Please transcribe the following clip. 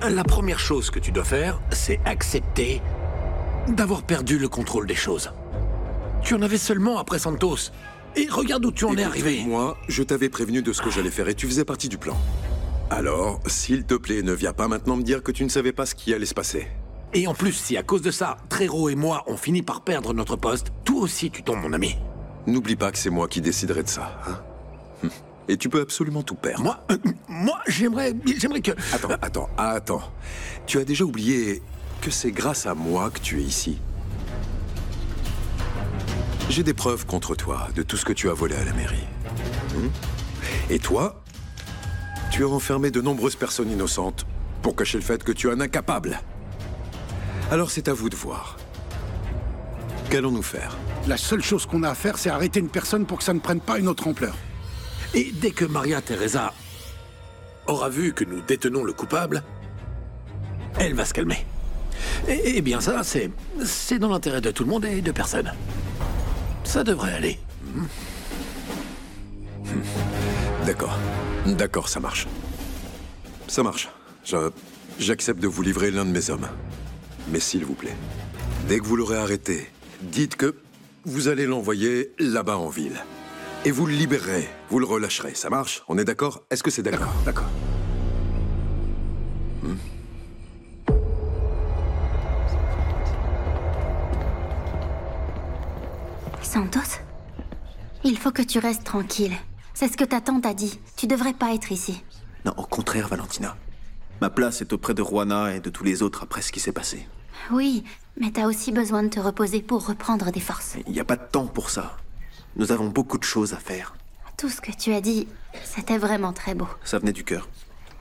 La première chose que tu dois faire, c'est accepter d'avoir perdu le contrôle des choses. Tu en avais seulement après Santos. Et regarde où tu en es arrivé. Moi, je t'avais prévenu de ce que j'allais faire et tu faisais partie du plan. Alors, s'il te plaît, ne viens pas maintenant me dire que tu ne savais pas ce qui allait se passer. Et en plus, si à cause de ça, Trero et moi, on finit par perdre notre poste, toi aussi tu tombes, mon ami. N'oublie pas que c'est moi qui déciderai de ça, hein. Et tu peux absolument tout perdre. Moi, j'aimerais que... Attends. Tu as déjà oublié que c'est grâce à moi que tu es ici. J'ai des preuves contre toi de tout ce que tu as volé à la mairie. Et toi, tu as enfermé de nombreuses personnes innocentes pour cacher le fait que tu es un incapable. Alors c'est à vous de voir. Qu'allons-nous faire? La seule chose qu'on a à faire, c'est arrêter une personne pour que ça ne prenne pas une autre ampleur. Et dès que Maria Teresa aura vu que nous détenons le coupable, elle va se calmer. Et bien ça, c'est dans l'intérêt de tout le monde et de personne. Ça devrait aller. D'accord, ça marche. Ça marche. J'accepte de vous livrer l'un de mes hommes. Mais s'il vous plaît, dès que vous l'aurez arrêté, dites que vous allez l'envoyer là-bas en ville. Et vous le libérerez, vous le relâcherez. Ça marche? On est d'accord? Est-ce que c'est d'accord? D'accord. Santos, il faut que tu restes tranquille. C'est ce que ta tante a dit. Tu devrais pas être ici. Non, au contraire, Valentina. Ma place est auprès de Juana et de tous les autres après ce qui s'est passé. Oui, mais t'as aussi besoin de te reposer pour reprendre des forces. Il n'y a pas de temps pour ça. Nous avons beaucoup de choses à faire. Tout ce que tu as dit, c'était vraiment très beau. Ça venait du cœur.